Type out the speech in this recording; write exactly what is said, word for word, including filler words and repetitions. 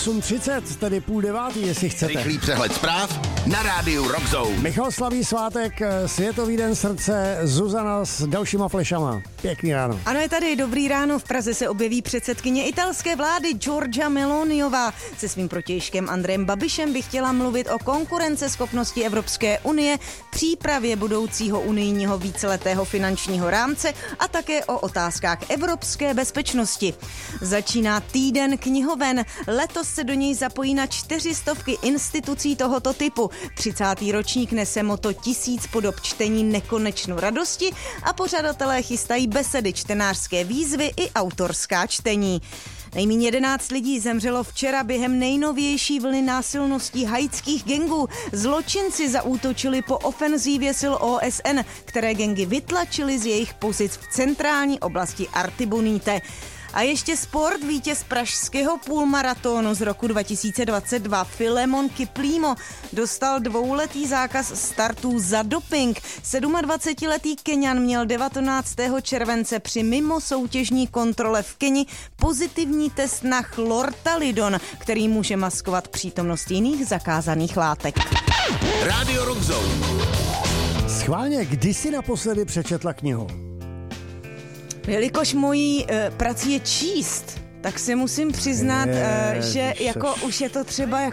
osm třicet, tedy půl devátý, jestli chcete. Rychlý přehled zpráv na rádiu Rock Zone. Michal slaví svátek, Světový den srdce, Zuzana s dalšíma flešama. Pěkný ráno. Ano, je tady dobrý ráno. V Praze se objeví předsedkyně italské vlády Giorgia Meloniová. Se svým protějškem Andrejem Babišem by chtěla mluvit o konkurenceschopnosti Evropské unie, přípravě budoucího unijního víceletého finančního rámce a také o otázkách evropské bezpečnosti. Začíná týden knihoven. Letos se do něj zapojí na čtyři stovky institucí tohoto typu. třicátý ročník nese moto tisíc podob čtení nekonečnou radosti a pořadatelé chystají besedy, čtenářské výzvy i autorská čtení. Nejméně jedenáct lidí zemřelo včera během nejnovější vlny násilností haitských gangů. Zločinci zaútočili po ofenzívě sil O S N, které gangy vytlačily z jejich pozic v centrální oblasti Artibonite. A ještě sport. Vítěz pražského půlmaratonu z roku dva tisíce dvacet dva Filemon Kiplimo dostal dvouletý zákaz startů za doping. sedmadvacetiletý Keňan měl devatenáctého července při mimosoutěžní kontrole v Keni pozitivní test na chlortalidon, který může maskovat přítomnost jiných zakázaných látek. Rádio Rock Zone. Schválně, kdy jsi naposledy přečetla knihu? Jelikož mojí e, prací je číst, tak si musím přiznat, e, že jako už je to třeba